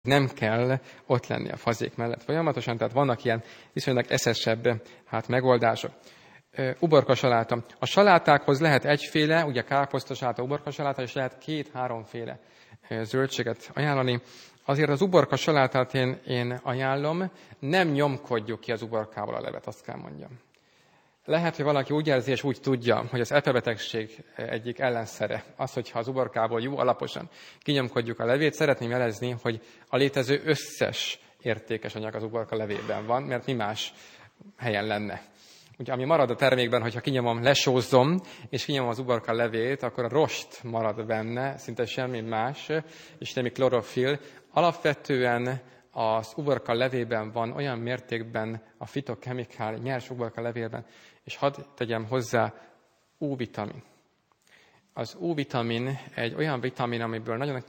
nem kell ott lenni a fazék mellett folyamatosan, tehát vannak ilyen viszonylag eszesebb megoldások. Uborka saláta. A salátákhoz lehet egyféle, ugye káposzta saláta, uborka saláta, és lehet 2-3 féle zöldséget ajánlani. Azért az uborka salátát én ajánlom, nem nyomkodjuk ki az uborkával a levet, azt kell mondjam. Lehet, hogy valaki úgy érzi és úgy tudja, hogy az epebetegség egyik ellenszere az, hogyha az uborkából jó alaposan kinyomkodjuk a levét. Szeretném jelezni, hogy a létező összes értékes anyag az uborka levében van, mert mi más helyen lenne. Ugye, ami marad a termékben, hogyha kinyomom, lesózzom, és kinyomom az uborka levét, akkor a rost marad benne, szinte semmi más, és semmi klorofil. Alapvetően az uborka levében van olyan mértékben a fitokemikál, nyers uborka levélben, és hadd tegyem hozzá U-vitamin. Az U-vitamin egy olyan vitamin, amiből nagyon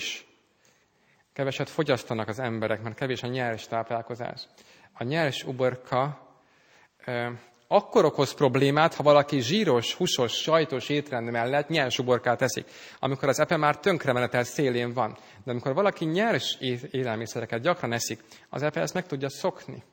keveset fogyasztanak az emberek, mert kevés a nyers táplálkozás. A nyers uborka akkor okoz problémát, ha valaki zsíros, húsos, sajtos étrend mellett nyers uborkát eszik, amikor az epe már tönkremenetel szélén van. De amikor valaki nyers élelmiszereket gyakran eszik, az epe ezt meg tudja szokni.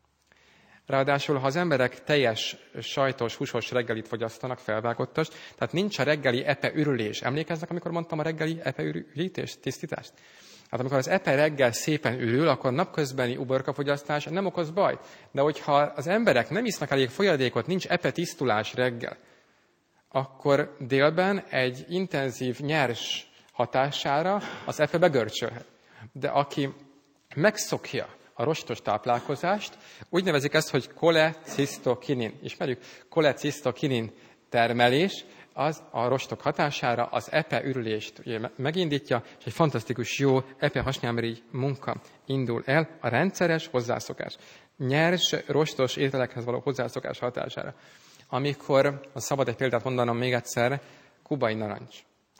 Ráadásul, ha az emberek teljes, sajtos, húsos reggelit fogyasztanak, felvágottast, tehát nincs a reggeli epeürülés. Emlékeznek, amikor mondtam a reggeli epeürítést, tisztítást? Hát amikor az epe reggel szépen ürül, akkor napközbeni uborkafogyasztás nem okoz bajt. De hogyha az emberek nem isznak elég folyadékot, nincs epe tisztulás reggel, akkor délben egy intenzív nyers hatására az epe begörcsölhet. De aki megszokja a rostos táplálkozást, úgy nevezik ezt, hogy kolecistokinin. Ismerjük? Kolecistokinin termelés, az a rostok hatására az epe ürülést megindítja, és egy fantasztikus jó epe hasnyálmirigy munka indul el a rendszeres hozzászokás. Nyers, rostos ételekhez való hozzászokás hatására. Amikor, szabad egy példát mondanom még egyszer, kubai narancs.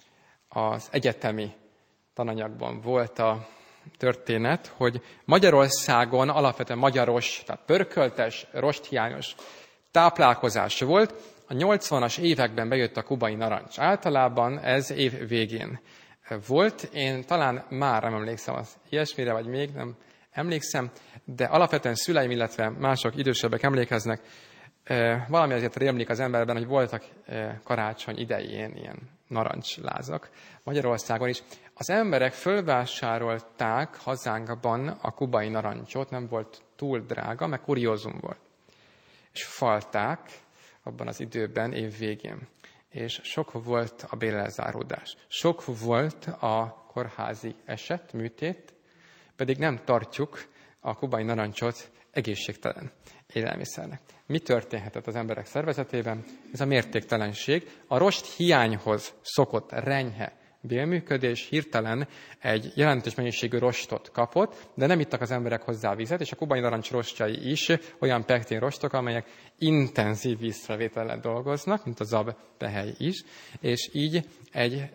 Az egyetemi tananyagban volt a történet, hogy Magyarországon alapvetően magyaros, tehát pörköltes, rosthiányos táplálkozás volt. A 80-as években bejött a kubai narancs. Általában ez év végén volt. Én talán már nem emlékszem az ilyesmire, vagy még nem emlékszem, de alapvetően szüleim, illetve mások idősebbek emlékeznek. Valami azért rémlik az emberben, hogy voltak karácsony idején ilyen narancslázak Magyarországon is. Az emberek fölvásárolták hazánkban a kubai narancsot, nem volt túl drága, meg kuriózum volt. És falták abban az időben, év végén. És sok volt a bérelzáródás. Sok volt a kórházi eset, műtét, pedig nem tartjuk a kubai narancsot egészségtelen élelmiszernek. Mi történhetett az emberek szervezetében? Ez a mértéktelenség. A rost hiányhoz szokott renyhe bélműködés hirtelen egy jelentős mennyiségű rostot kapott, de nem ittak az emberek hozzá vizet, és a kubai narancs rostjai is olyan pektin rostok, amelyek intenzív vízfelvétellel dolgoznak, mint a zabpehely is, és így egy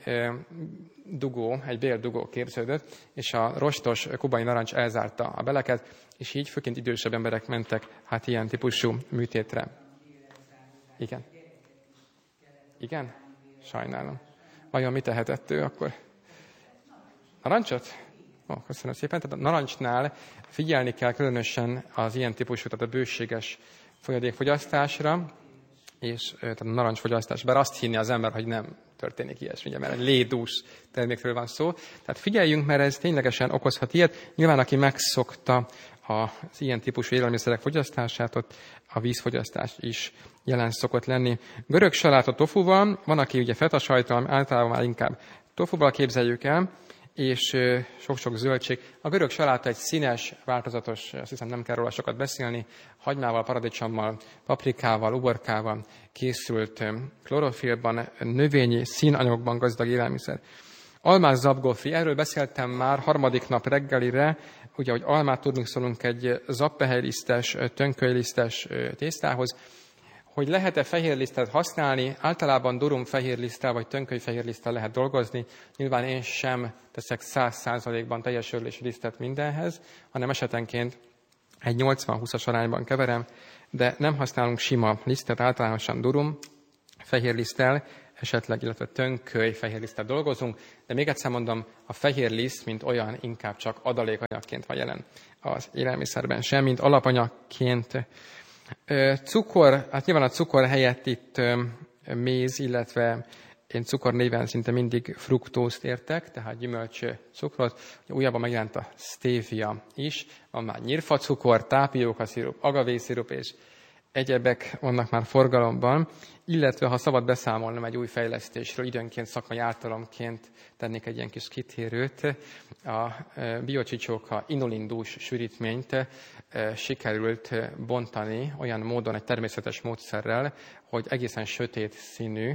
béldugó képződött, és a rostos kubai narancs elzárta a beleket, és így főként idősebb emberek mentek ilyen típusú műtétre. Igen? Igen? Sajnálom. Vajon mit tehetett ő akkor? Narancsot? Köszönöm szépen. Tehát a narancsnál figyelni kell különösen az ilyen típusú, tehát a bőséges folyadékfogyasztásra, és tehát a narancsfogyasztás. Bár azt hinni az ember, hogy nem történik ilyesmi, mert egy lédús termékről van szó. Tehát figyeljünk, mert ez ténylegesen okozhat ilyet. Nyilván, aki megszokta az ilyen típusú élelmiszerek fogyasztását, ott a vízfogyasztás is jelen szokott lenni. Görög saláta tofuval, van, aki ugye feta sajttal, általában már inkább tofuval képzeljük el, és sok-sok zöldség. A görög saláta egy színes, változatos, azt hiszem nem kell róla sokat beszélni, hagymával, paradicsommal, paprikával, uborkával készült klorofilban, növényi színanyagban gazdag élelmiszer. Almás zabgofri, erről beszéltem már harmadik nap reggelire, ugye, hogy almát tudunk szólunk egy zappehelylisztes, tönkölylisztes tésztához, hogy lehet-e fehérlisztet használni, általában durum fehérliszttel vagy tönköly fehérliszttel lehet dolgozni. Nyilván én sem teszek 100%-ban teljes örlésű lisztet mindenhez, hanem esetenként egy 80-20-as arányban keverem, de nem használunk sima lisztet, általánosan durum fehérliszttel esetleg, illetve tönköly fehérliszttel dolgozunk, de még egyszer mondom, a fehér liszt, mint olyan, inkább csak adalékanyagként van jelen az élelmiszerben, sem, mint alapanyagként. Cukor, hát nyilván a cukor helyett itt méz, illetve én cukor néven szinte mindig fruktózt értek, tehát gyümölcs cukrot. Újabban megjelent a stevia is, van már nyírfacukor, tápiókaszirup, agavészirup és egyebek vannak már forgalomban, illetve ha szabad beszámolnom egy új fejlesztésről, időnként szakmai ártalomként tennék egy ilyen kis kitérőt, a biocsicsóka inulindús sűrítményt sikerült bontani olyan módon, egy természetes módszerrel, hogy egészen sötét színű,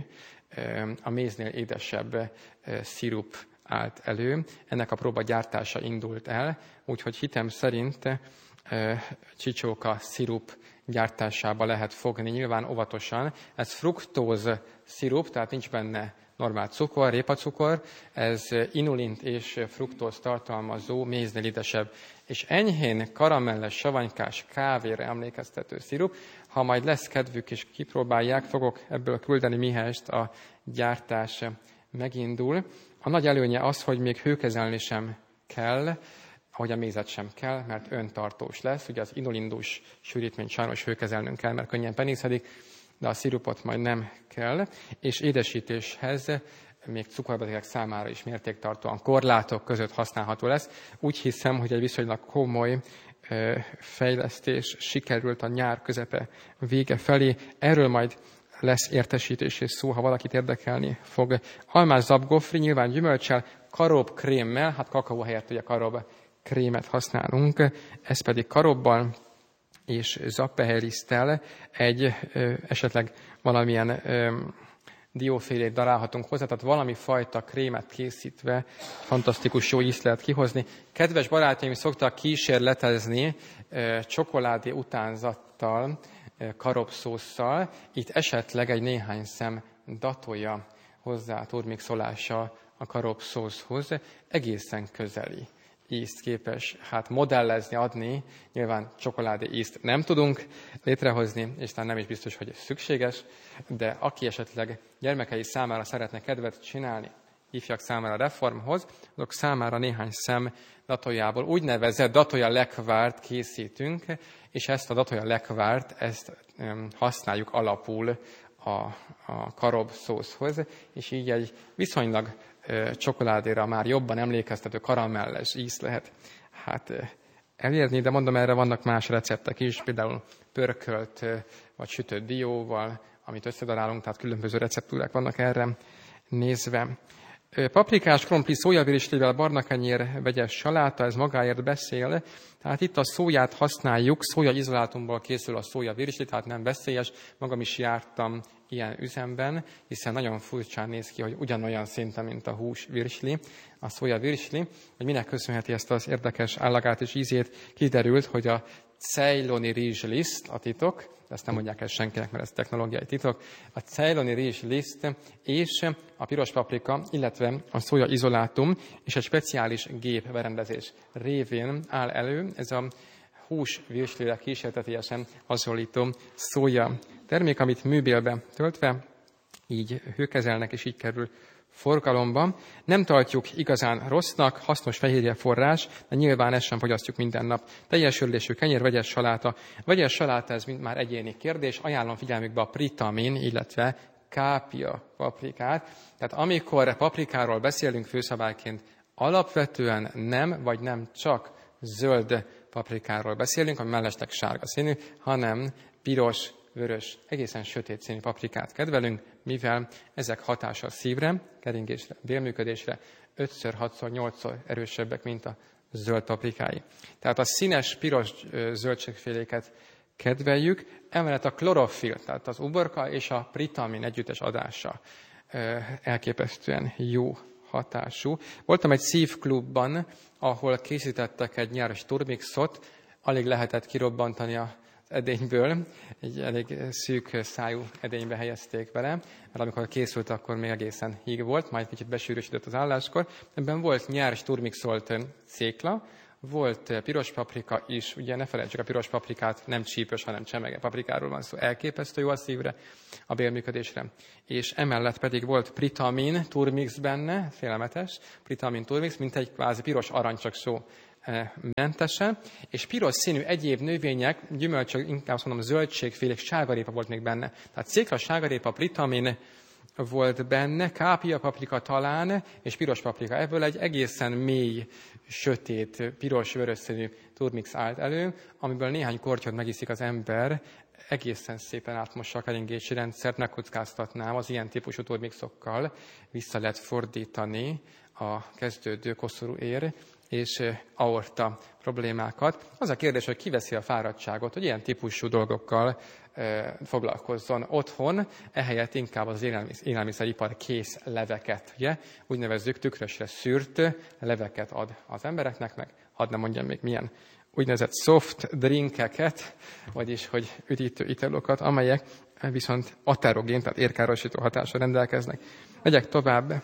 a méznél édesebb szirup állt elő. Ennek a próba gyártása indult el, úgyhogy hitem szerint csicsóka szirup gyártásába lehet fogni, nyilván óvatosan. Ez fruktóz szirup, tehát nincs benne normál cukor, répacukor, ez inulint és fruktóz tartalmazó, méznél édesebb, és enyhén karamelles, savanykás, kávéra emlékeztető szirup. Ha majd lesz kedvük és kipróbálják, fogok ebből küldeni mihelyest a gyártás megindul. A nagy előnye az, hogy még hőkezelni sem kell, ahogy a mézet sem kell, mert öntartós lesz. Ugye az inulindus sűrítményt sajnos hőkezelnünk kell, mert könnyen penészedik, de a szirupot majd nem kell. És édesítéshez még cukorbetegek számára is mértéktartóan korlátok között használható lesz. Úgy hiszem, hogy egy viszonylag komoly fejlesztés sikerült a nyár közepe vége felé. Erről majd lesz értesítés és szó, ha valakit érdekelni fog. Almás zabgofri, nyilván gyümölccsel, karob krémmel, hát kakaó helyett ugye karob krémet használunk, ez pedig karobbal és zappehelyliszttel egy esetleg valamilyen diófélét darálhatunk hozzá, tehát valami fajta krémet készítve fantasztikus jó ízt lehet kihozni. Kedves barátaim szoktak kísérletezni csokoládé utánzattal, karobszósszal, itt esetleg egy néhány szem datolja hozzá turmixolással a karobszószhoz, egészen közeli ízt képes modellezni, adni. Nyilván csokoládé ízt nem tudunk létrehozni, és talán nem is biztos, hogy ez szükséges, de aki esetleg gyermekei számára szeretne kedvet csinálni, ifjak számára reformhoz, azok számára néhány szem datójából úgynevezett datója lekvárt készítünk, és ezt a datója lekvárt, ezt használjuk alapul a karob szószhoz, és így egy viszonylag csokoládéra már jobban emlékeztető karamelles íz lehet elérni, de mondom, erre vannak más receptek is, például pörkölt vagy sütött dióval, amit összedarálunk, tehát különböző receptúrák vannak erre nézve. Paprikás, krumpli, szójavirislivel, barnakenyér, vegyes saláta, ez magáért beszél. Tehát itt a szóját használjuk, szójaizolátumból készül a szójavirisli, tehát nem veszélyes. Magam is jártam ilyen üzemben, hiszen nagyon furcsán néz ki, hogy ugyanolyan szinten, mint a húsvirsli, a szójavirsli. Hogy minek köszönheti ezt az érdekes állagát és ízét, kiderült, hogy a ceyloni rizsliszt a titok, ezt nem mondják el senkinek, mert ez technológiai titok, a ceyloni rizsliszt és a piros paprika, illetve a szója izolátum és egy speciális gépberendezés révén áll elő ez a húsvirslire kísértetiesen hasonlító szója termék, amit műbélbe töltve így hőkezelnek, és így kerül forgalomban. Nem tartjuk igazán rossznak, hasznos fehérje forrás, de nyilván ezt sem fogyasztjuk minden nap. Teljes örlésű kenyér, vegyes saláta. Vegyes saláta, ez mind már egyéni kérdés. Ajánlom figyelmükbe a pritamin, illetve kápia paprikát. Tehát amikor paprikáról beszélünk főszabályként, alapvetően nem, vagy nem csak zöld paprikáról beszélünk, ami mellesleg sárga színű, hanem piros, vörös, egészen sötét színű paprikát kedvelünk, mivel ezek hatása a szívre, keringésre, bélműködésre 5-ször, 6-szor, 8-szor erősebbek, mint a zöld paprikái. Tehát a színes, piros zöldségféléket kedveljük, emellett a klorofil, tehát az uborka és a pritamin együttes adása elképesztően jó hatású. Voltam egy szívklubban, ahol készítettek egy nyáros turmixot, alig lehetett kirobbantani az edényből, egy elég szűk szájú edénybe helyezték bele, mert amikor készült, akkor még egészen híg volt, majd kicsit besűrűsödött az álláskor. Ebben volt nyáros turmixolt cékla, volt piros paprika is, ugye ne felejtsük a piros paprikát, nem csípős, hanem csemege paprikáról van szó, elképesztő jó a szívre, a bélműködésre. És emellett pedig volt pritamin turmix benne, félelmetes, pritamin turmix, mint egy kvázi piros arancsaksó mentese, és piros színű egyéb növények, gyümölcsök, inkább azt mondom zöldségfélék, sárgarépa volt még benne. Tehát cékla, sárgarépa, pritamin volt benne, kápia paprika talán, és piros paprika. Ebből egy egészen mély, sötét, piros-vörös színű turmix állt elő, amiből néhány kortyot megiszik az ember, egészen szépen átmossa a keringési rendszert, megkockáztatnám az ilyen típusú turmixokkal, vissza lehet fordítani a kezdődő koszorúér és aorta problémákat. Az a kérdés, hogy kiveszi a fáradtságot, hogy ilyen típusú dolgokkal foglalkozzon otthon, ehelyett inkább az élelmiszeripar kész leveket, ugye? Úgy nevezzük, tükrösre szűrt leveket ad az embereknek, meg hadd ne mondjam még milyen úgynevezett soft drinkeket, vagyis hogy üdítő italokat, amelyek viszont aterogén, tehát érkárosító hatással rendelkeznek. Megyek tovább.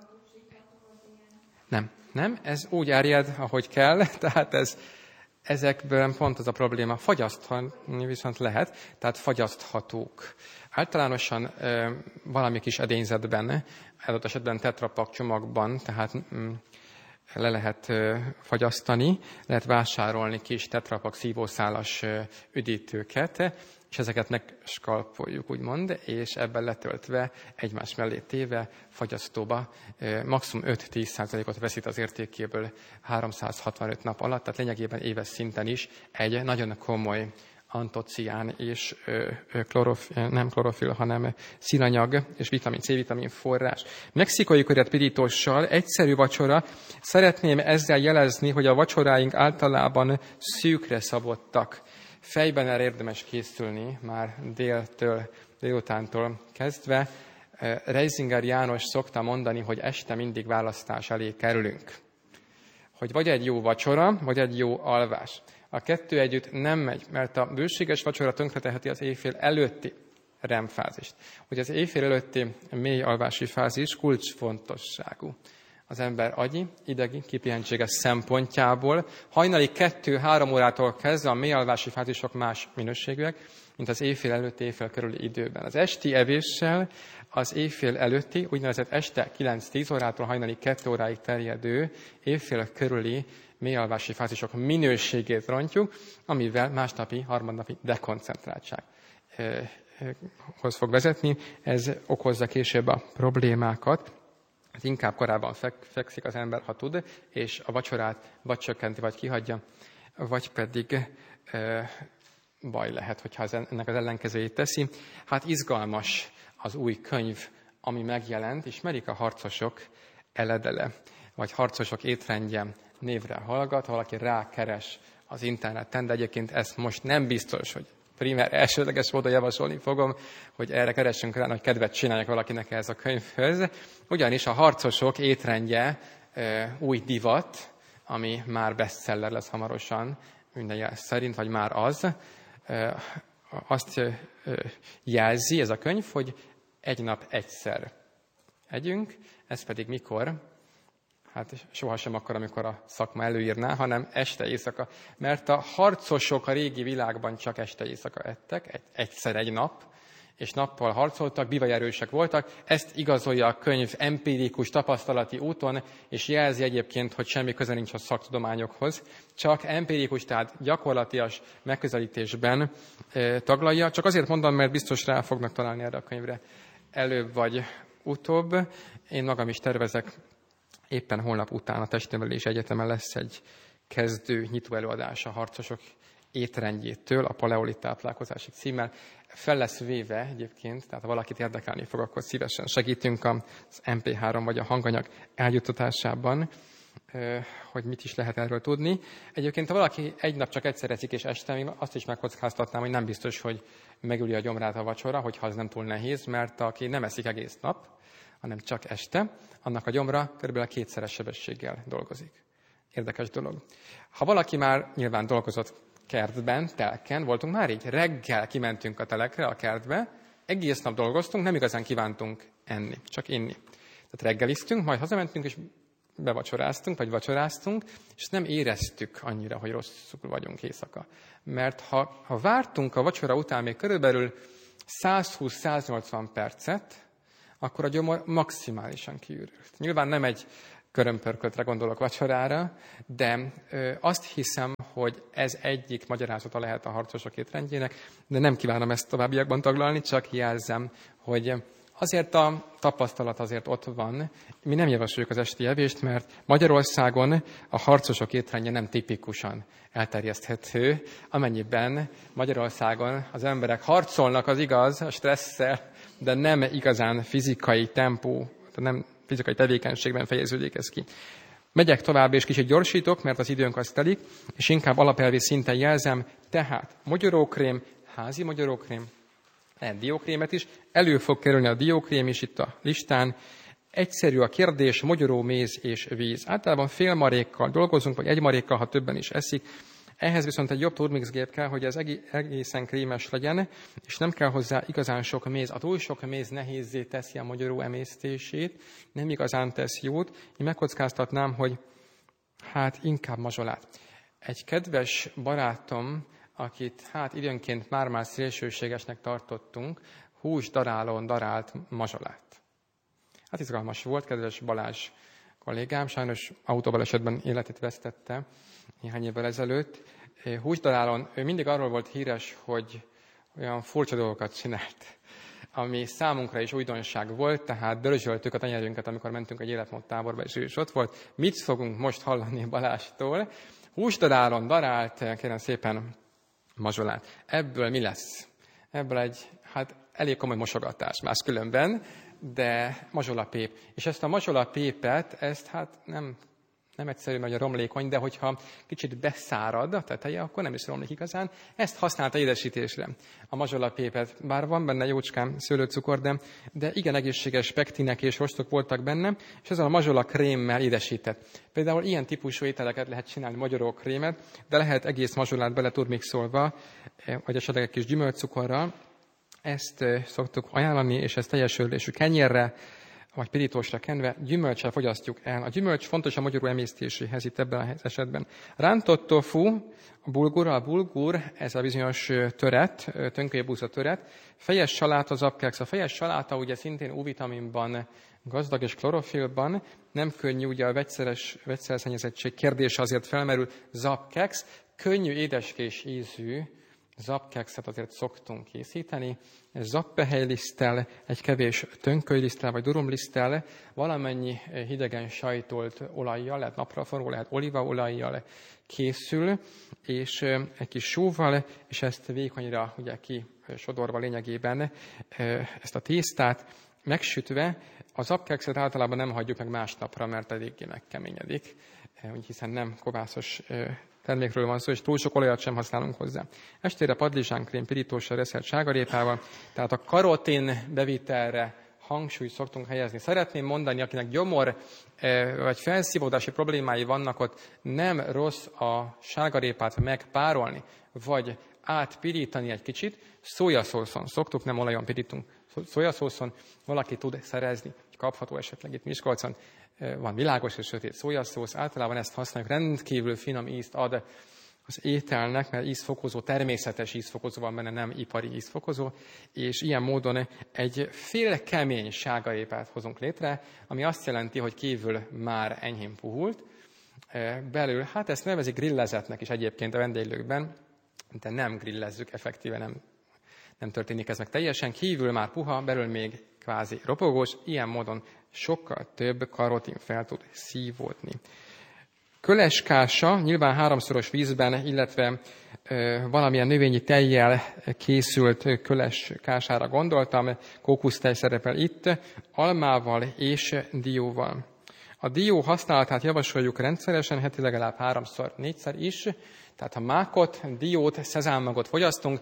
Nem, ez úgy erjed, ahogy kell, tehát ezekből pont az a probléma. Fagyasztani viszont lehet, tehát fagyaszthatók. Általánosan valami kis edényzetben, adott esetben tetrapak csomagban, tehát le lehet fagyasztani, lehet vásárolni kis tetrapak szívószálas üdítőket, és ezeket megskalpoljuk, úgymond, és ebben letöltve, egymás mellé téve, fagyasztóba maximum 5-10%-ot veszít az értékéből 365 nap alatt, tehát lényegében éves szinten is egy nagyon komoly antocián és nem klorofil, hanem színanyag és vitamin C, vitamin forrás. Mexikai köret pirítóssal egyszerű vacsora. Szeretném ezzel jelezni, hogy a vacsoráink általában szűkre szabottak. Fejben erre érdemes készülni, már délutántól kezdve. Reisinger János szokta mondani, hogy este mindig választás elé kerülünk. Hogy vagy egy jó vacsora, vagy egy jó alvás. A kettő együtt nem megy, mert a bőséges vacsora tönkreteheti az éjfél előtti REM fázist. Ugye az éjfél előtti mély alvási fázis kulcsfontosságú. Az ember agyi, idegi, kipihentsége szempontjából. Hajnali 2-3 órától kezdve a mély alvási fázisok más minőségűek, mint az éjfél előtti, éjfél körüli időben. Az esti evéssel az éjfél előtti, úgynevezett este 9-10 órától hajnali 2 óráig terjedő éjfél körüli mélyalvási fázisok minőségét rontjuk, amivel másnapi, harmadnapi dekoncentráltsághoz fog vezetni. Ez okozza később a problémákat. Hát inkább korábban fekszik az ember, ha tud, és a vacsorát vagy csökkenti, vagy kihagyja, vagy pedig baj lehet, hogyha ennek az ellenkezőjét teszi. Hát izgalmas az új könyv, ami megjelent, ismerik a Harcosok eledele, vagy Harcosok étrendje névre hallgat, valaki rákeres az interneten, de egyébként ezt most nem biztos, hogy primer elsődleges módon javasolni fogom, hogy erre keressünk rá, hogy kedvet csináljak valakinek ehhez a könyvhöz. Ugyanis a Harcosok étrendje új divat, ami már bestseller lesz hamarosan, minden jel szerint, vagy már az. Azt jelzi ez a könyv, hogy egy nap egyszer együnk, ez pedig mikor? Hát sohasem akkor, amikor a szakma előírná, hanem este éjszaka. Mert a harcosok a régi világban csak este éjszaka ettek, egyszer egy nap, és nappal harcoltak, bivajerősek voltak. Ezt igazolja a könyv empirikus, tapasztalati úton, és jelzi egyébként, hogy semmi köze nincs a szaktudományokhoz. Csak empirikus, tehát gyakorlatias megközelítésben taglalja. Csak azért mondom, mert biztos rá fognak találni erre a könyvre előbb vagy utóbb. Én magam is tervezek, éppen holnap után a Testnevelési Egyetemen lesz egy kezdő nyitó előadás a Harcosok étrendjétől, a paleolit táplálkozási címmel. Fel lesz véve egyébként, tehát ha valakit érdekelni fog, akkor szívesen segítünk az MP3 vagy a hanganyag eljuttatásában, hogy mit is lehet erről tudni. Egyébként, ha valaki egy nap csak egyszer eszik és este, még azt is megkockáztatnám, hogy nem biztos, hogy megüli a gyomrát a vacsora, hogyha az nem túl nehéz, mert aki nem eszik egész nap, hanem csak este, annak a gyomra kb. 2-szeres sebességgel dolgozik. Érdekes dolog. Ha valaki már nyilván dolgozott kertben, telken, voltunk már így, reggel kimentünk a telekre, a kertbe, egész nap dolgoztunk, nem igazán kívántunk enni, csak inni. Tehát reggeliztünk, majd hazamentünk, és bevacsoráztunk, vagy vacsoráztunk, és nem éreztük annyira, hogy rosszul vagyunk éjszaka. Mert ha vártunk a vacsora után még körülbelül 120-180 percet, akkor a gyomor maximálisan kiürült. Nyilván nem egy körömpörkötre gondolok vacsorára, de azt hiszem, hogy ez egyik magyarázata lehet a harcosok étrendjének, de nem kívánom ezt továbbiakban taglalni, csak jelzem, hogy azért a tapasztalat azért ott van. Mi nem javasoljuk az esti evést, mert Magyarországon a harcosok étrendje nem tipikusan elterjeszthető, amennyiben Magyarországon az emberek harcolnak, az igaz, a stresszel, de nem igazán fizikai tempó, nem fizikai tevékenységben fejeződik ez ki. Megyek tovább, és kicsit gyorsítok, mert az időnk az telik, és inkább alapelvi szinten jelzem, tehát mogyorókrém, házi mogyorókrém, lehet diókrémet is, elő fog kerülni a diókrém is itt a listán. Egyszerű a kérdés, mogyoró, méz és víz. Általában fél marékkal dolgozunk, vagy egy marékkal, ha többen is eszik. Ehhez viszont egy jobb turmixgép kell, hogy ez egészen krémes legyen, és nem kell hozzá igazán sok méz. A túl sok méz nehézzé teszi a mogyoró emésztését, nem igazán tesz jót. Én megkockáztatnám, hogy hát inkább mazsolát. Egy kedves barátom, akit időnként már szélsőségesnek tartottunk, húsdarálón darált mazsolát. Hát izgalmas volt, kedves Balázs kollégám, sajnos autóbalesetben életét vesztette néhány évvel ezelőtt. Húsdarálón ő mindig arról volt híres, hogy olyan furcsa dolgokat csinált, ami számunkra is újdonság volt, tehát dörzsöltük a tenyerünket, amikor mentünk egy életmódtáborba, és ő is ott volt. Mit fogunk most hallani Balástól? Húsdarálón darált, kérem szépen, mazsolát. Ebből mi lesz? Ebből egy, elég komoly mosogatás máskülönben, de mazsolapép. És ezt a mazsolapépet, nem egyszerű, mert a romlékony, de hogyha kicsit beszárad a teteje, akkor nem is romlik igazán. Ezt használta édesítésre, a mazsolapépet. Bár van benne jócskán szőlőcukor, de igen egészséges pektinek és rostok voltak benne, és ezzel a mazsola krémmel édesített. Például ilyen típusú ételeket lehet csinálni, magyaró krémet, de lehet egész mazsolát bele turmixolva, vagy esetleg egy kis gyümölcscukorral. Ezt szoktuk ajánlani, és ez teljes örlésű kenyérre, vagy pirítósra kenve, gyümölccsel fogyasztjuk el. A gyümölcs fontos a mogyoró emésztéséhez itt ebben az esetben. Rántott tofu, a bulgur, ez a bizonyos töret, tönkölyébúza töret, fejes saláta, zapkex. A fejes saláta ugye szintén U-vitaminban gazdag és klorofilban, nem könnyű, ugye a vegyszerszennyezettség kérdése azért felmerül, zapkex, könnyű édeskés ízű, zapkekszet azért szoktunk készíteni, zappehelyliszttel, egy kevés tönkölyliszttel vagy durumliszttel, valamennyi hidegen sajtolt olajjal, lehet napraforgó, lehet olívaolajjal készül, és egy kis sóval, és ezt vékonyra ugye kisodorva lényegében ezt a tésztát megsütve. A zapkekszet általában nem hagyjuk meg másnapra, mert eléggé megkeményedik, hiszen nem kovászos termékről van szó, és túl sok olajat sem használunk hozzá. Estére padlizsánkrém pirítóssal reszelt sárgarépával, tehát a karotin bevitelre hangsúlyt szoktunk helyezni. Szeretném mondani, akinek gyomor vagy felszívódási problémái vannak, ott nem rossz a sárgarépát megpárolni, vagy átpirítani egy kicsit. Szójaszószon szoktuk, nem olajon pirítunk. Szójaszószon valaki tud szerezni, kapható esetleg itt Miskolcon. Van világos és sötét szójaszósz, általában ezt használjuk, rendkívül finom ízt ad az ételnek, mert ízfokozó, természetes ízfokozó van benne, nem ipari ízfokozó, és ilyen módon egy fél kemény sárgarépát hozunk létre, ami azt jelenti, hogy kívül már enyhén puhult, belül, ezt nevezik grillezetnek is egyébként a vendéglőkben, de nem grillezzük, effektíve nem történik ez meg teljesen, kívül már puha, belül még kvázi ropogós, ilyen módon sokkal több karotin fel tud szívódni. Köleskása, nyilván 3-szoros vízben, illetve valamilyen növényi tejjel készült köleskására gondoltam, kókusztej szerepel itt, almával és dióval. A dió használatát javasoljuk rendszeresen, heti legalább 3-4-szer is, tehát ha mákot, diót, szezámmagot fogyasztunk,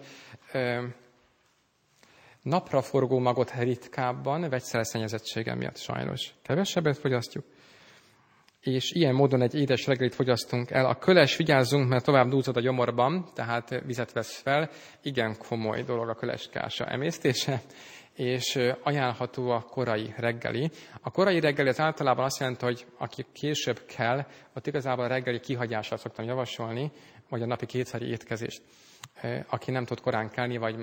napraforgó magot ritkábban, vegyszerszennyezettsége miatt sajnos kevesebbet fogyasztjuk, és ilyen módon egy édes reggelit fogyasztunk el. A köles, vigyázzunk, mert tovább dúzod a gyomorban, tehát vizet vesz fel. Igen komoly dolog a köleskása emésztése, és ajánlható a korai reggeli. A korai reggeli az általában azt jelenti, hogy aki később kell, ott igazából a reggeli kihagyását szoktam javasolni, vagy a napi kétszeri étkezést. Aki nem tud korán kelni, vagy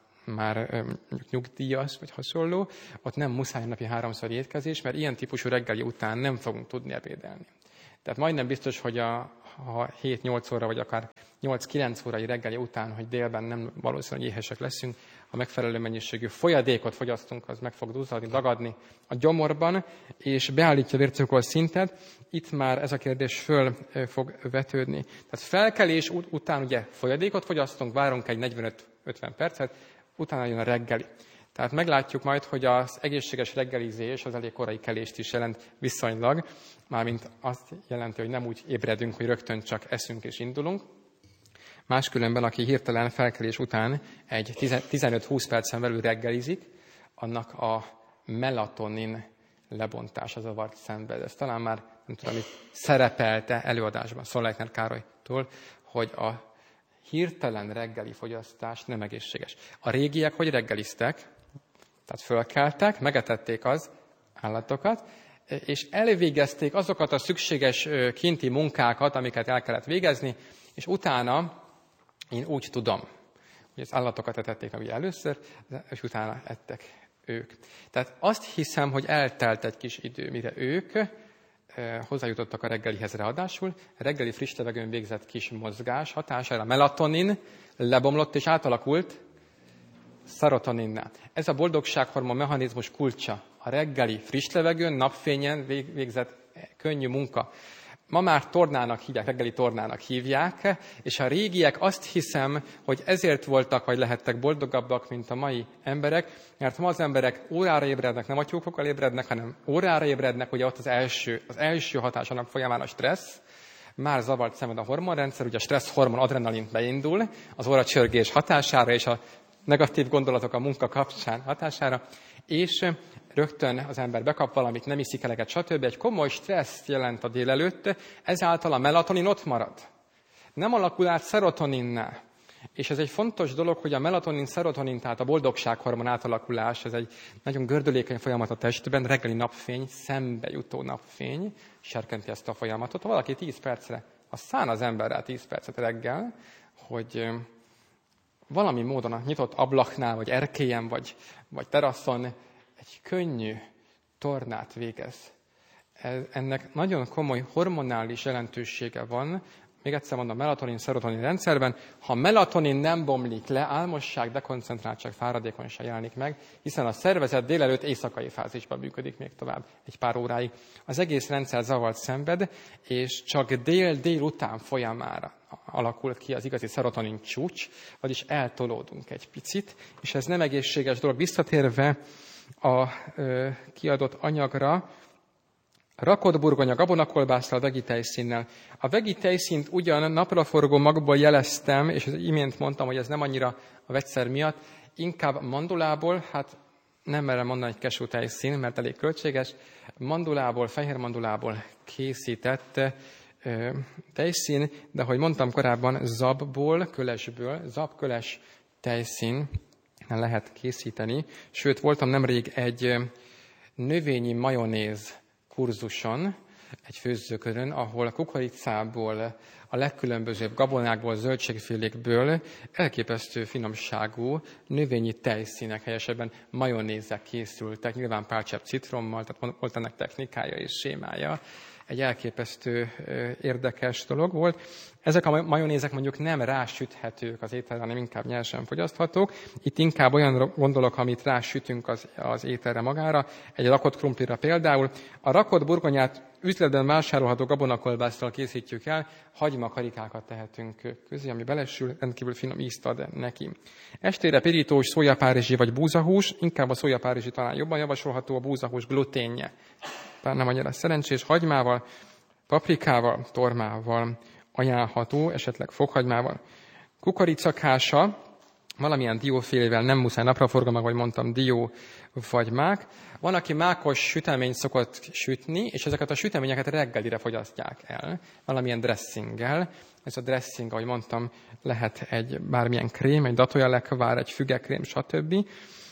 már nyugdíjas, vagy hasonló, ott nem muszáj napi 3-szor étkezés, mert ilyen típusú reggeli után nem fogunk tudni ebédelni. Tehát majdnem biztos, hogy ha 7-8 óra, vagy akár 8-9 órai reggeli után, hogy délben nem valószínűleg éhesek leszünk, ha megfelelő mennyiségű folyadékot fogyasztunk, az meg fog duzzadni, dagadni a gyomorban, és beállítja a vércukor szintet. Itt már ez a kérdés föl fog vetődni. Tehát felkelés után ugye folyadékot fogyasztunk, várunk egy 45-50 percet, utána jön a reggeli. Tehát meglátjuk majd, hogy az egészséges reggelizés az elég korai kelést is jelent viszonylag, mármint azt jelenti, hogy nem úgy ébredünk, hogy rögtön csak eszünk és indulunk. Máskülönben, aki hirtelen felkelés után egy 15-20 percen belül reggelizik, annak a melatonin lebontása zavart szenved. Ez talán már, nem tudom, hogy szerepelte előadásban Szolleitner Károlytól, hogy a hirtelen reggeli fogyasztás nem egészséges. A régiek hogy reggeliztek? Tehát fölkeltek, megetették az állatokat, és elvégezték azokat a szükséges kinti munkákat, amiket el kellett végezni, és utána én úgy tudom, hogy az állatokat etették meg ugye először, és utána ettek ők. Tehát azt hiszem, hogy eltelt egy kis idő, mire ők hozzájutottak a reggelihez, ráadásul reggeli friss levegőn végzett kis mozgás hatására a melatonin lebomlott és átalakult szerotoninná. Ez a boldogsághormon mechanizmus kulcsa. A reggeli friss levegőn, napfényen végzett könnyű munka. Ma már tornának hívják, reggeli tornának hívják, és a régiek azt hiszem, hogy ezért voltak, vagy lehettek boldogabbak, mint a mai emberek, mert ma az emberek órára ébrednek, nem atyúkokkal ébrednek, hanem órára ébrednek, ugye ott az első hatásának folyamán a stressz, már zavart szenved a hormonrendszer, ugye a stressz hormon adrenalin beindul, az óracsörgés hatására és a negatív gondolatok a munka kapcsán hatására, és rögtön az ember bekap valamit, nem iszik eleget, stb. Egy komoly stresszt jelent a délelőtt, ezáltal a melatonin ott marad. Nem alakul át szerotoninná. És ez egy fontos dolog, hogy a melatonin-szerotonin, tehát a boldogsághormon átalakulás, ez egy nagyon gördülékeny folyamat a testben, reggeli napfény, szembejutó napfény, serkenti ezt a folyamatot. Ha valaki 10 percre, azt szán az ember rá 10 percet reggel, hogy valami módon a nyitott ablaknál, vagy erkélyen, vagy teraszon egy könnyű tornát végez. Ennek nagyon komoly hormonális jelentősége van, még egyszer mondom, melatonin-szerotonin rendszerben. Ha a melatonin nem bomlik le, álmosság, dekoncentráltság, fáradékonyság jelenik meg, hiszen a szervezet délelőtt éjszakai fázisban működik még tovább egy pár óráig. Az egész rendszer zavart szenved, és csak dél után folyamára alakul ki az igazi szerotonin csúcs, vagyis eltolódunk egy picit, és ez nem egészséges dolog. Visszatérve a kiadott anyagra, rakott burgonya gabonakolbásszal, vegi tejszínnel. A vegi tejszínt ugyan napraforgó magból jeleztem, és az imént mondtam, hogy ez nem annyira a vegyszer miatt, inkább mandulából, hát nem merem mondani, hogy cashew tejszín, mert elég költséges, mandulából, fehér mandulából készített tejszín, de ahogy mondtam korábban, zabból, kölesből, zabköles tejszín lehet készíteni. Sőt, voltam nemrég egy növényi majonéz kurzuson, egy főzőkörön, ahol kukoricából, a legkülönbözőbb gabonákból, zöldségfélékből elképesztő finomságú növényi tejszínek, helyesebben majonézek készültek, nyilván pár csepp citrommal, tehát volt ennek technikája és sémája. Egy elképesztő érdekes dolog volt. Ezek a majonézek mondjuk nem rásüthetők az ételre, hanem inkább nyersen fogyaszthatók. Itt inkább olyan gondolok, amit rásütünk az ételre magára. Egy rakott krumplira például. A rakott burgonyát üzletben vásárolható gabonakolbásszal készítjük el, hagymakarikákat tehetünk közé, ami belesül, rendkívül finom ízt ad neki. Estére pirítós szójapárizsi vagy búzahús, inkább a szójapárizsi talán jobban javasolható, a búzahús gluténje. Bár nem annyira szerencsés, hagymával, paprikával, tormával ajánlható, esetleg fokhagymával. Kukoricakása, valamilyen diófélével, nem muszáj napraforgó, ahogy mondtam, dió vagy mák. Van, aki mákos süteményt szokott sütni, és ezeket a süteményeket reggelire fogyasztják el, valamilyen dressinggel. Ez a dressing, ahogy mondtam, lehet egy bármilyen krém, egy datoljalekvár, egy fügekrém, stb.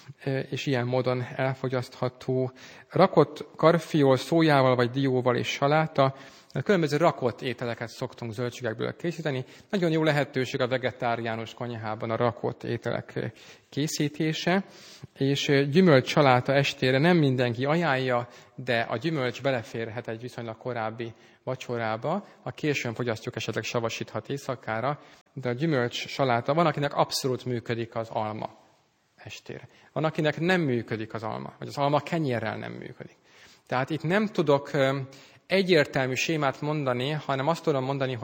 és ilyen módon elfogyasztható. Rakott karfiol, szójával vagy dióval és saláta. Különböző rakott ételeket szoktunk zöldségekből készíteni. Nagyon jó lehetőség a vegetáriánus konyhában a rakott ételek készítése, és gyümölcs saláta estére nem mindenki ajánlja, de a gyümölcs beleférhet egy viszonylag korábbi vacsorába. Ha későn fogyasztjuk, esetleg savasíthat éjszakára, de a gyümölcs saláta, van, akinek abszolút működik az alma estére. Van, akinek nem működik az alma, vagy az alma kenyérrel nem működik. Tehát itt nem tudok egyértelmű sémát mondani, hanem azt tudom mondani,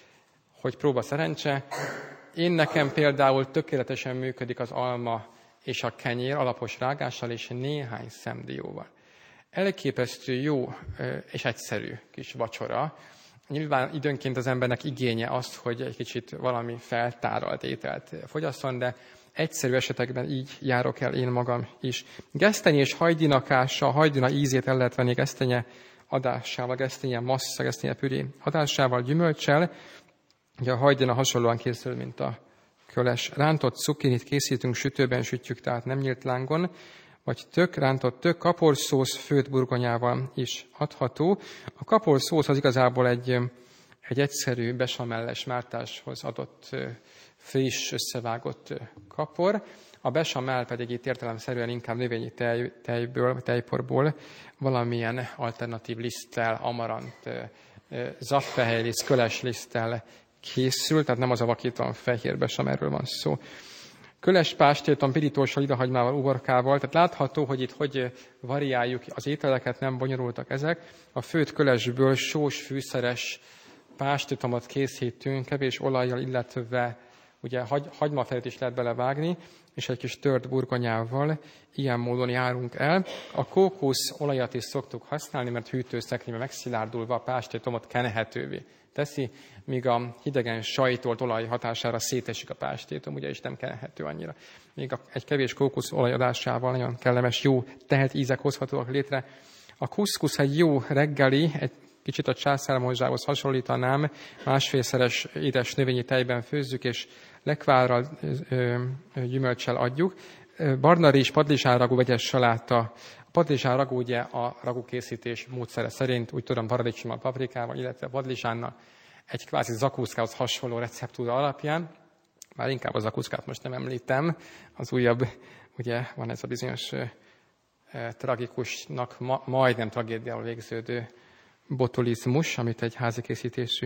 hogy próba szerencse. Én nekem például tökéletesen működik az alma és a kenyér alapos rágással és néhány szemdióval. Elképesztő jó és egyszerű kis vacsora. Nyilván időnként az embernek igénye azt, hogy egy kicsit valami feltáralt ételt fogyasszon, de egyszerű esetekben így járok el én magam is. Gesztenye és hajdinakása, hajdina ízét el lehet venni gesztenye adásával, gesztenye massza, gesztenye püré adásával, gyümölccsel. Ugye a hajdina hasonlóan készül, mint a köles. Rántott cukinit készítünk, sütőben sütjük, tehát nem nyílt lángon, vagy rántott tök, kaporszósz főtt burgonyával is adható. A kaporszósz az igazából egy egyszerű besamelles mártáshoz adott friss, összevágott kapor. A besamell pedig itt értelemszerűen inkább növényi tejporból, valamilyen alternatív liszttel, amarant, zaffehelyliszt, köles liszttel készül, tehát nem az a vakítóan fehér besamellről van szó. Köles pástéton, pirítóssal, idahagymával, uborkával, tehát látható, hogy itt hogy variáljuk az ételeket, nem bonyolultak ezek. A főtt kölesből sós, fűszeres pástétomot készítünk, kevés olajjal, illetve ugye hagymafelét is lehet belevágni, és egy kis tört burgonyával ilyen módon járunk el. A kókusz olajat is szoktuk használni, mert hűtőszekrényben megszilárdulva a pástétomot kenhetővé teszi, míg a hidegen sajtolt olaj hatására szétesik a pástétom, ugye is nem kenhető annyira. Még egy kevés kókusz olajadásával nagyon kellemes, jó tehelt ízek hozhatóak létre. A kuszkusz egy jó reggeli, egy kicsit a császármorzsához hasonlítanám, másfélszeres édes növényi tejben főzzük, és lekvárral, gyümölccsel adjuk. Barna rizs, padlizsánragú, vegyes saláta. A padlizsánragú ugye a ragúkészítés módszere szerint, úgy tudom, paradicsommal, paprikával, illetve padlizsánnal egy kvázi zakúszkához hasonló receptúra alapján. Már inkább a zakúszkát most nem említem. Az újabb, ugye van ez a bizonyos tragikusnak, majdnem tragédiával végződő botulizmus, amit egy házi készítésű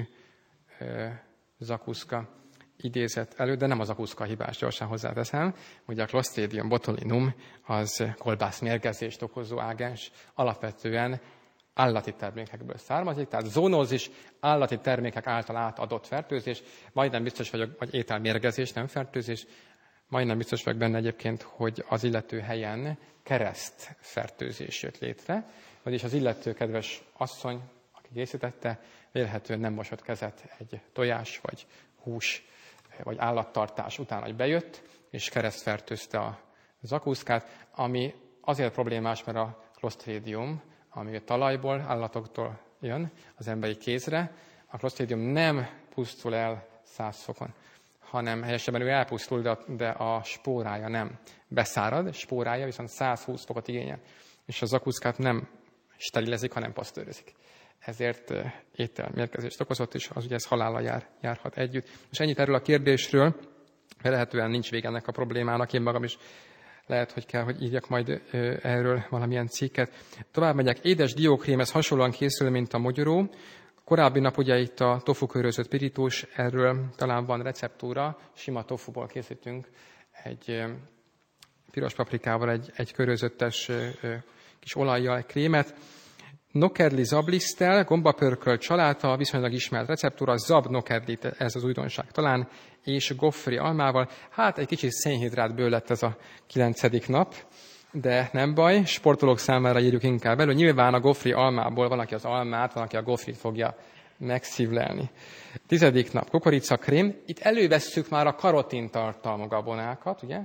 zakúszka idézett elő, de nem az zakúszka hibás, gyorsan hozzáteszem. Ugye a Clostridium botulinum az kolbászmérgezést okozó ágens, alapvetően állati termékekből származik, tehát zoonózis, állati termékek által átadott fertőzés, majdnem biztos vagyok, vagy ételmérgezés, nem fertőzés, majdnem biztos vagyok benne egyébként, hogy az illető helyen keresztfertőzés jött létre, vagyis az illető kedves asszony, aki készítette, vélhetően nem mosott kezet egy tojás, vagy hús, vagy állattartás után, hogy bejött, és keresztfertőzte a zakúszkát, ami azért problémás, mert a Clostridium, ami a talajból, állatoktól jön az emberi kézre, a Clostridium nem pusztul el 100 fokon, hanem helyesebben ő elpusztul, de a spórája nem beszárad, spórája viszont 120 fokot igényel, és a zakúszkát nem sterilezik, hanem pasztőrözik. Ezért ételmérgezést okozott, és az ugye ez halállal járhat együtt. És ennyit erről a kérdésről, mert lehetően nincs vége ennek a problémának, én magam is lehet, hogy kell, hogy írjak majd erről valamilyen cikket. Tovább megyek. Édes diókrém, ez hasonlóan készül, mint a mogyoró. Korábbi nap ugye itt a tofukörözött pirítós, erről talán van receptúra, sima tofuból készítünk egy piros paprikával, egy körözöttes kis olajjal egy krémet. Nokedli zabliszttel, gombapörkölt saláta, viszonylag ismert receptúra, zab nokedli, ez az újdonság talán, és goffri almával. Hát egy kicsit szénhidrátből lett ez a 9. nap, de nem baj, sportolók számára írjuk inkább elő. Nyilván a goffri almából van, aki az almát, van, aki a goffrit fogja megszívlelni. 10. nap, kukoricakrém. Itt elővesszük már a karotin tartalmú gabonákat, ugye?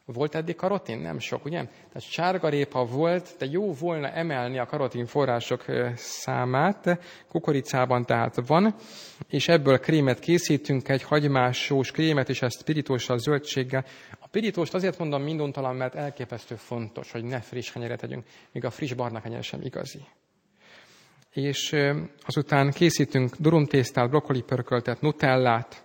Volt eddig karotin? Nem sok, ugye? Tehát sárgarépa volt, de jó volna emelni a karotin források számát. Kukoricában tehát van, és ebből krémet készítünk, egy hagymás sós krémet, és ezt pirítóssal, zöldséggel. A pirítóst azért mondom minduntalan, mert elképesztő fontos, hogy ne friss kenyeret tegyünk, míg a friss barna kenyer sem igazi. És azután készítünk durumtésztát, brokkoli pörköltet, nutellát.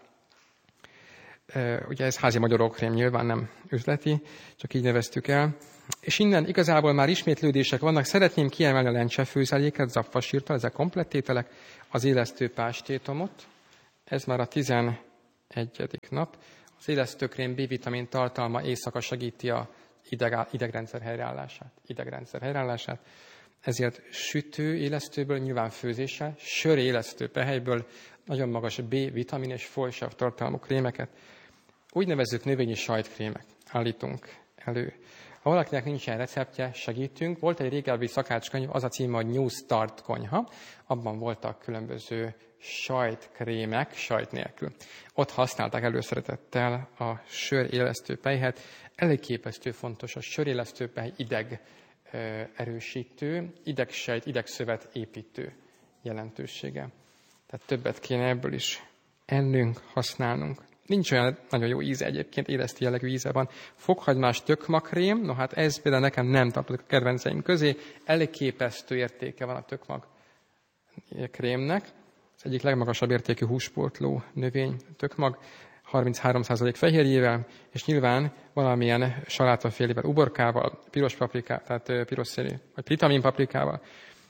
Ugye ez házi magyarókrém, nyilván nem üzleti, csak így neveztük el. És innen igazából már ismétlődések vannak. Szeretném kiemelni a lencsefőzeléket, zapfasírtal, ezek komplett ételek, az élesztő pástétomot. Ez már a 11. nap. Az élesztőkrém B-vitamin tartalma éjszaka segíti a idegrendszer helyreállását. Ezért sütő élesztőből, nyilván főzéssel, sör élesztő pehelyből nagyon magas B-vitamin és folysav tartalmú krémeket, úgynevezett növényi sajtkrémek állítunk elő. Ha valakinek nincsen receptje, segítünk. Volt egy régebbi szakácskönyv, az a címe, hogy New Start konyha. Abban voltak különböző sajtkrémek, sajt nélkül. Ott használták előszeretettel a sörélesztőpelyhet. Elég fontos a sörélesztőpely ideg erősítő, idegsejt, idegszövet építő jelentősége. Tehát többet kéne ebből is ennünk, használnunk. Nincs olyan nagyon jó íze egyébként, élesztő jellegű íze van. Fokhagymás tökmagkrém, no hát ez például nekem nem tartozik a kedvenceim közé. Elképesztő értéke van a tökmag krémnek. Az egyik legmagasabb értékű húspótló növény tökmag, 33% fehérjével, és nyilván valamilyen salátafélével, uborkával, piros paprikával, tehát piros színű, vagy vitamin paprikával,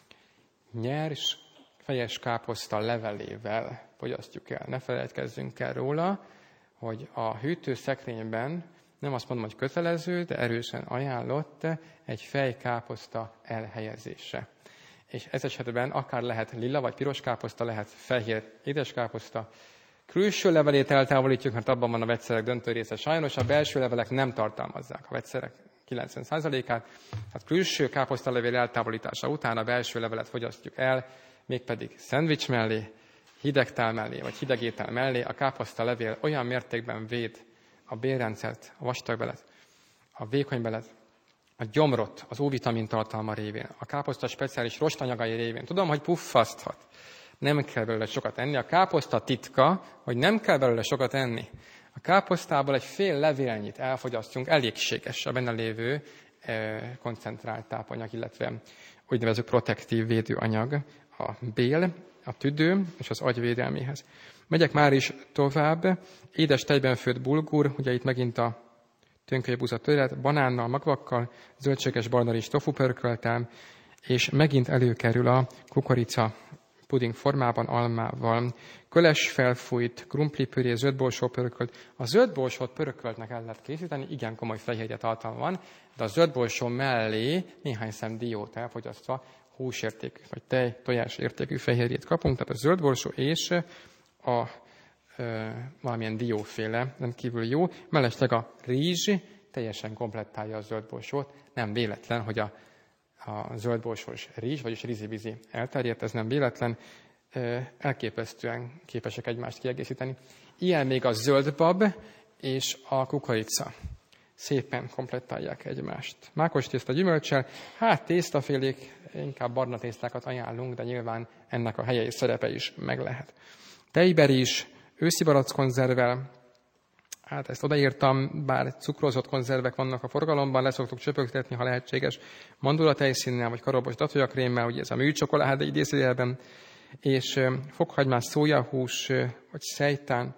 nyers fejes káposzta levelével fogyasztjuk el. Ne felejtkezzünk el róla, hogy a hűtőszekrényben nem azt mondom, hogy kötelező, de erősen ajánlott egy fejkáposzta elhelyezése. És ez esetben akár lehet lila vagy piros káposzta, lehet fehér édeskáposzta. Külső levelét eltávolítjuk, mert abban van a vegyszerek döntő része. Sajnos a belső levelek nem tartalmazzák a vegyszerek 90%-át. Tehát külső káposztalevél eltávolítása után a belső levelet fogyasztjuk el, mégpedig szendvics mellé, hidegtál mellé, vagy hidegétel mellé. A káposztalevél olyan mértékben véd a bélrendszert, a vastagbelet, a vékonybelet, a gyomrot, az O-vitamin tartalma révén, a káposzta speciális rostanyagai révén. Tudom, hogy puffaszthat. Nem kell belőle sokat enni. A káposzta titka, hogy nem kell belőle sokat enni. A káposztából egy fél levélnyit elfogyasztjunk, elégséges a benne lévő koncentrált tápanyag, illetve úgynevezett protektív védőanyag, a bél, a tüdő és az agy védelméhez. Megyek már is tovább. Édes tejben főtt bulgur, ugye itt megint a tönkölyebúza törzset, banánnal, magvakkal, zöldséges barnarizs tofu pörköltel, és megint előkerül a kukorica puding formában, almával. Köles felfújt, krumplipüré, zöldborsó pörkölt. A zöldborsót pörköltnek el lehet készíteni, igen komoly fehérje tartalma van, de a zöldborsó mellé néhány szem diót elfogyasztva húsértékű, vagy tojás értékű fehérjét kapunk, tehát a zöldborsó és a valamilyen dióféle rendkívül jó. Mellesleg a rizs teljesen komplettálja a zöldborsót. Nem véletlen, hogy a zöldborsós rizs, vagyis rizibizi elterjedt, ez nem véletlen, elképesztően képesek egymást kiegészíteni. Ilyen még a zöldbab és a kukorica. Szépen komplettálják egymást. Mákos tészta gyümölccsel, hát tésztafélék, inkább barna tésztákat ajánlunk, de nyilván ennek a helye és szerepe is meg lehet. Tejberizs, őszi barackkonzervvel, hát ezt odaírtam, bár cukrozott konzervek vannak a forgalomban, leszoktuk csöpögtetni, ha lehetséges, mandula tejszínnel, vagy karobos datoljakrémmel, ugye ez a műcsokoládé idézőjelben, és fokhagymás, szójahús, vagy szejtán,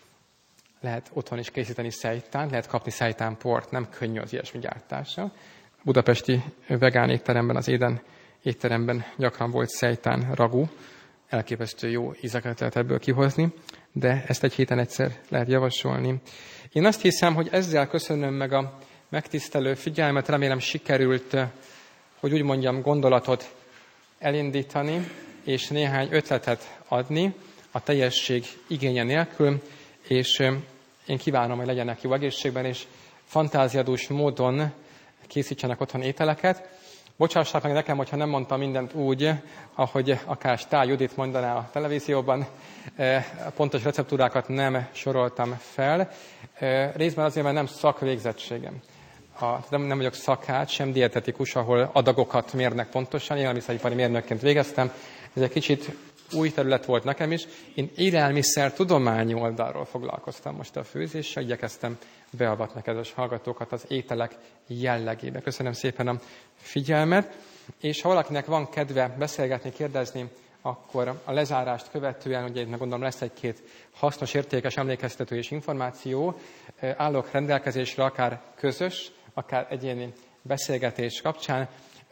lehet otthon is készíteni szejtánt, lehet kapni szejtánport, nem könnyű az ilyesmi gyártása. Budapesti vegán étteremben, az Éden étteremben gyakran volt szejtán ragú, elképesztő jó ízeket lehet ebből kihozni, de ezt egy héten egyszer lehet javasolni. Én azt hiszem, hogy ezzel köszönöm meg a megtisztelő figyelmet, remélem sikerült, hogy úgy mondjam, gondolatot elindítani, és néhány ötletet adni a teljesség igénye nélkül, és én kívánom, hogy legyenek jó egészségben, és fantáziadús módon készítsenek otthon ételeket. Bocsássák meg nekem, hogyha nem mondtam mindent úgy, ahogy akár Stál Judit mondaná a televízióban. Pontos receptúrákat nem soroltam fel. Részben azért, mert nem szakvégzettségem. nem vagyok szakács, sem dietetikus, ahol adagokat mérnek pontosan, élelmiszeripari mérnökként végeztem. Ez egy kicsit új terület volt nekem is. Én élelmiszer tudományi oldalról foglalkoztam most a főzéssel, igyekeztem beavatni kedves hallgatókat az ételek jellegébe. Köszönöm szépen a figyelmet, és ha valakinek van kedve beszélgetni, kérdezni, akkor a lezárást követően, ugye meg gondolom lesz egy-két hasznos, értékes emlékeztető és információ, állok rendelkezésre akár közös, akár egyéni beszélgetés kapcsán.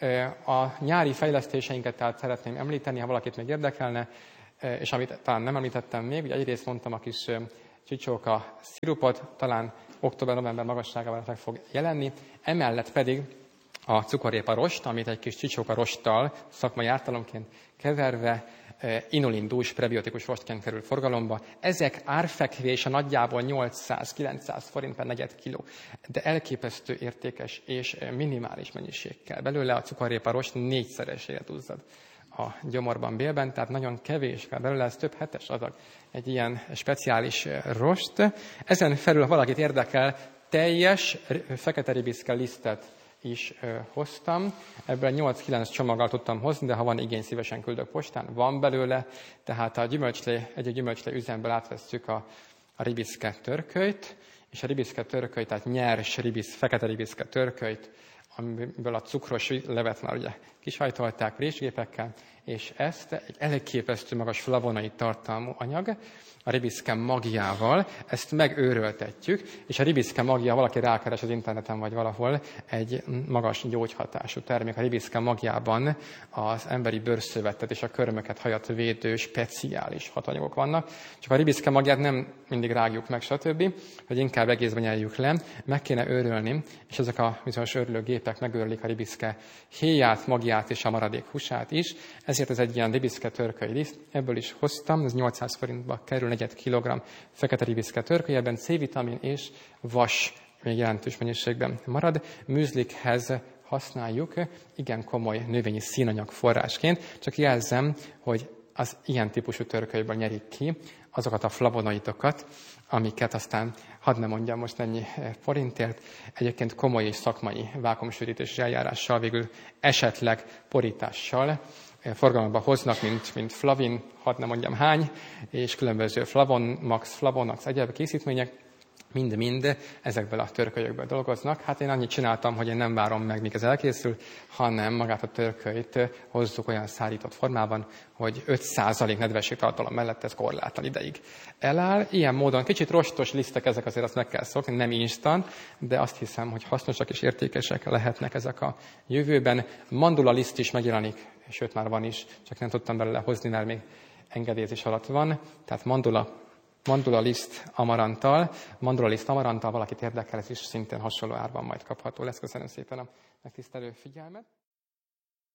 A nyári fejlesztéseinket tehát szeretném említeni, ha valakit még érdekelne, és amit talán nem említettem még, ugye egyrészt mondtam a kis csicsóka szirupot, talán október-november magasságában meg fog jelenni, emellett pedig a cukorrépa rost, amit egy kis csicsóka rosttal szakmai ártalomként keverve inulindús, prebiotikus rostként kerül forgalomba. Ezek árfekvése nagyjából 800-900 forint per negyed kiló, de elképesztő értékes és minimális mennyiség kell belőle. A cukorrépa rost 4-szeresére duzzad a gyomorban, bélben, tehát nagyon kevés kell belőle, ez több hetes adag egy ilyen speciális rost. Ezen felül, ha valakit érdekel, teljes fekete ribiszke lisztet is hoztam. Ebből 8-9 csomaggal tudtam hozni, de ha van igény, szívesen küldök postán. Van belőle, tehát a egy gyümölcslé üzemből átvesszük a ribiszke törkölyt, és a ribiszke törkölyt, tehát nyers fekete ribiszke törkölyt, amiből a cukros levet már ugye kisajtolták présgépekkel, és ezt egy elképesztő magas flavonoid tartalmú anyag, a ribiszke magjával, ezt megőröltetjük, és a ribiszke magja, valaki rákeres az interneten vagy valahol, egy magas gyógyhatású termék. A ribiszke magjában az emberi bőrszövetet és a körmöket, hajat védő speciális hatanyagok vannak. Csak a ribiszke magját nem mindig rágjuk meg, stb., hogy inkább egészben nyeljük le, meg kéne őrölni, és ezek a bizonyos őrlőgépek megőrlik a ribiszke héját, magját és a maradék húsát is. Ezért ez egy ilyen ribiszke törköly liszt, ebből is hoztam, ez 800 forintba kerül, 4 kg fekete ribiszke törköly, ebben C-vitamin és vas még jelentős mennyiségben marad. Műzlikhez használjuk igen komoly növényi színanyag forrásként, csak jelzem, hogy az ilyen típusú törkölyből nyerik ki azokat a flavonoidokat, amiket aztán, hadd ne mondjam most ennyi forintért, egyébként komoly és szakmai vákuumsűrítési eljárással, végül esetleg porítással forgalomba hoznak, mint flavin, hadd ne mondjam hány, és különböző flavonox, egyéb készítmények, mind-mind ezekből a törkölyökből dolgoznak. Hát én annyit csináltam, hogy én nem várom meg, míg ez elkészül, hanem magát a törkölyt hozzuk olyan szárított formában, hogy 5% nedvességtartalom mellett ez korlátlan ideig eláll. Ilyen módon kicsit rostos lisztek ezek, azért azt meg kell szokni, nem instant, de azt hiszem, hogy hasznosak és értékesek lehetnek ezek a jövőben. Mandula liszt is megjelenik, sőt már van is, csak nem tudtam belőle hozni, mert még engedélyezés alatt van. Tehát mandula liszt amaranttal, valakit érdekel, ez is szintén hasonló árban majd kapható lesz. Köszönöm szépen a megtisztelő figyelmet.